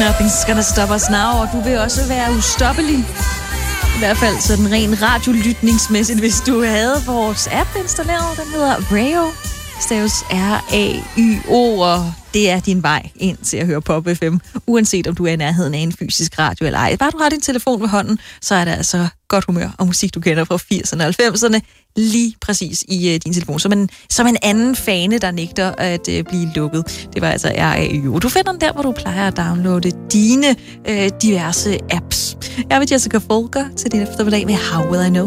Nothing's Gonna Stop Us Now, og du vil også være ustoppelig. I hvert fald sådan ren radiolytningsmæssigt, hvis du havde vores app installeret. Den hedder Rayo. Staves R-A-Y-O, og det er din vej ind til at høre Pop FM, uanset om du er i nærheden af en fysisk radio eller ej. Bare du har din telefon ved hånden, så er der altså godt humør og musik, du kender fra 80'erne og 90'erne, lige præcis i din telefon. Som en anden fane, der nægter at blive lukket. Det var altså R-A-Y-O. Du finder den der, hvor du plejer at downloade dine diverse apps. Jeg er Jessica Folker til din eftermiddag med How Will I Know.